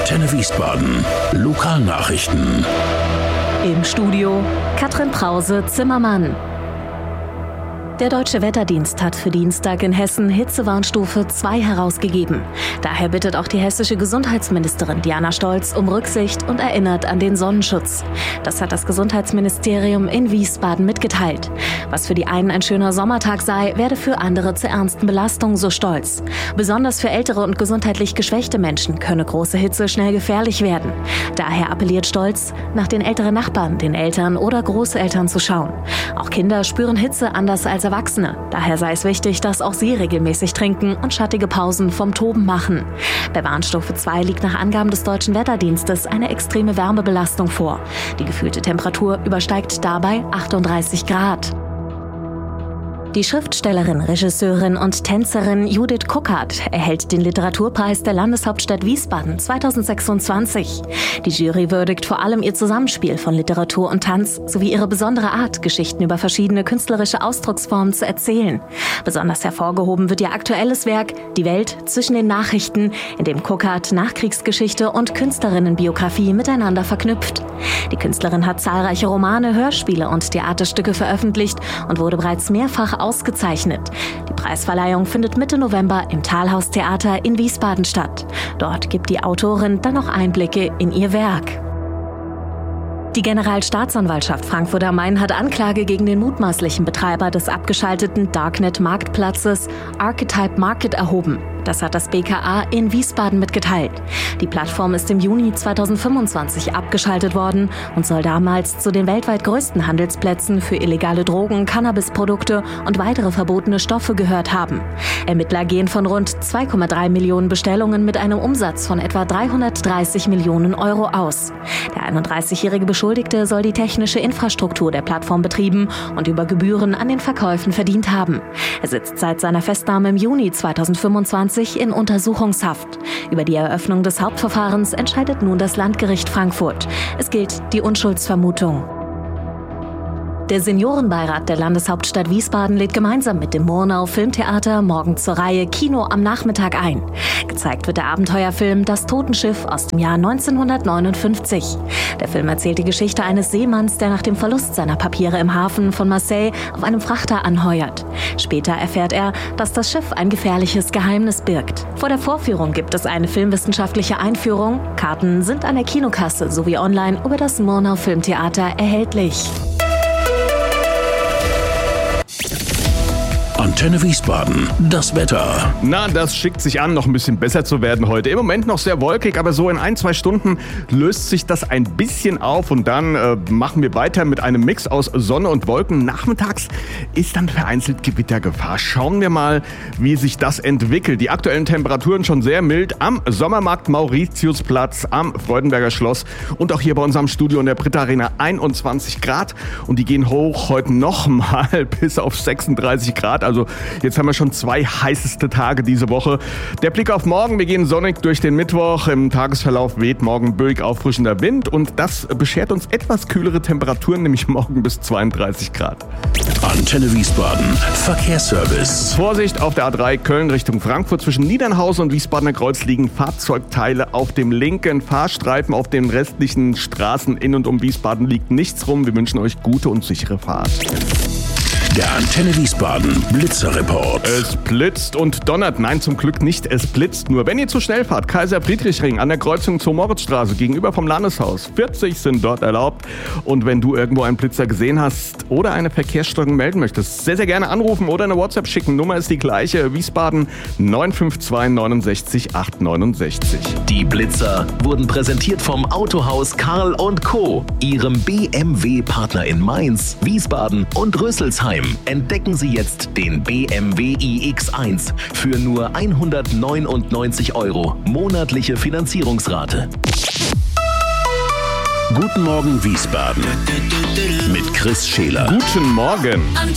Antenne Wiesbaden. Lokalnachrichten. Im Studio Katrin Brause-Zimmermann. Der Deutsche Wetterdienst hat für Dienstag in Hessen Hitzewarnstufe 2 herausgegeben. Daher bittet auch die hessische Gesundheitsministerin Diana Stolz um Rücksicht und erinnert an den Sonnenschutz. Das hat das Gesundheitsministerium in Wiesbaden mitgeteilt. Was für die einen ein schöner Sommertag sei, werde für andere zur ernsten Belastung, so Stolz. Besonders für ältere und gesundheitlich geschwächte Menschen könne große Hitze schnell gefährlich werden. Daher appelliert Stolz, nach den älteren Nachbarn, den Eltern oder Großeltern zu schauen. Auch Kinder spüren Hitze anders als Erwachsene. Daher sei es wichtig, dass auch sie regelmäßig trinken und schattige Pausen vom Toben machen. Bei Warnstufe 2 liegt nach Angaben des Deutschen Wetterdienstes eine extreme Wärmebelastung vor. Die gefühlte Temperatur übersteigt dabei 38 Grad. Die Schriftstellerin, Regisseurin und Tänzerin Judith Kuckert erhält den Literaturpreis der Landeshauptstadt Wiesbaden 2026. Die Jury würdigt vor allem ihr Zusammenspiel von Literatur und Tanz sowie ihre besondere Art, Geschichten über verschiedene künstlerische Ausdrucksformen zu erzählen. Besonders hervorgehoben wird ihr aktuelles Werk Die Welt zwischen den Nachrichten, in dem Kuckert Nachkriegsgeschichte und Künstlerinnenbiografie miteinander verknüpft. Die Künstlerin hat zahlreiche Romane, Hörspiele und Theaterstücke veröffentlicht und wurde bereits mehrfach ausgezeichnet. Die Preisverleihung findet Mitte November im Talhaus-Theater in Wiesbaden statt. Dort gibt die Autorin dann noch Einblicke in ihr Werk. Die Generalstaatsanwaltschaft Frankfurt am Main hat Anklage gegen den mutmaßlichen Betreiber des abgeschalteten Darknet-Marktplatzes Archetype Market erhoben. Das hat das BKA in Wiesbaden mitgeteilt. Die Plattform ist im Juni 2025 abgeschaltet worden und soll damals zu den weltweit größten Handelsplätzen für illegale Drogen, Cannabisprodukte und weitere verbotene Stoffe gehört haben. Ermittler gehen von rund 2,3 Millionen Bestellungen mit einem Umsatz von etwa 330 Millionen Euro aus. Der 31-jährige Beschuldigte soll die technische Infrastruktur der Plattform betrieben und über Gebühren an den Verkäufen verdient haben. Er sitzt seit seiner Festnahme im Juni 2025 in Untersuchungshaft. Über die Eröffnung des Hauptverfahrens entscheidet nun das Landgericht Frankfurt. Es gilt die Unschuldsvermutung. Der Seniorenbeirat der Landeshauptstadt Wiesbaden lädt gemeinsam mit dem Murnau Filmtheater morgen zur Reihe Kino am Nachmittag ein. Gezeigt wird der Abenteuerfilm Das Totenschiff aus dem Jahr 1959. Der Film erzählt die Geschichte eines Seemanns, der nach dem Verlust seiner Papiere im Hafen von Marseille auf einem Frachter anheuert. Später erfährt er, dass das Schiff ein gefährliches Geheimnis birgt. Vor der Vorführung gibt es eine filmwissenschaftliche Einführung. Karten sind an der Kinokasse sowie online über das Murnau Filmtheater erhältlich. Antenne Wiesbaden. Das Wetter. Na, das schickt sich an, noch ein bisschen besser zu werden heute. Im Moment noch sehr wolkig, aber so in 1-2 Stunden löst sich das ein bisschen auf und dann machen wir weiter mit einem Mix aus Sonne und Wolken. Nachmittags ist dann vereinzelt Gewittergefahr. Schauen wir mal, wie sich das entwickelt. Die aktuellen Temperaturen schon sehr mild am Sommermarkt Mauritiusplatz, am Freudenberger Schloss und auch hier bei unserem Studio in der Britta Arena 21 Grad. Und die gehen hoch heute nochmal bis auf 36 Grad. Also jetzt haben wir schon 2 heißeste Tage diese Woche. Der Blick auf morgen, wir gehen sonnig durch den Mittwoch. Im Tagesverlauf weht morgen böig auffrischender Wind und das beschert uns etwas kühlere Temperaturen, nämlich morgen bis 32 Grad. Antenne Wiesbaden. Verkehrsservice. Vorsicht auf der A3 Köln Richtung Frankfurt. Zwischen Niedernhausen und Wiesbadener Kreuz liegen Fahrzeugteile auf dem linken Fahrstreifen. Auf den restlichen Straßen in und um Wiesbaden liegt nichts rum. Wir wünschen euch gute und sichere Fahrt. Der Antenne Wiesbaden Blitzerreport. Es blitzt und donnert. Nein, zum Glück nicht. Es blitzt nur. Wenn ihr zu schnell fahrt, Kaiser-Friedrich-Ring an der Kreuzung zur Moritzstraße gegenüber vom Landeshaus. 40 sind dort erlaubt. Und wenn du irgendwo einen Blitzer gesehen hast oder eine Verkehrsstörung melden möchtest, sehr, sehr gerne anrufen oder eine WhatsApp schicken. Nummer ist die gleiche. Wiesbaden 952 69 869. Die Blitzer wurden präsentiert vom Autohaus Karl & Co., ihrem BMW-Partner in Mainz, Wiesbaden und Rüsselsheim. Entdecken Sie jetzt den BMW iX1 für nur 199 € monatliche Finanzierungsrate. Guten Morgen Wiesbaden mit Chris Scheler. Guten Morgen.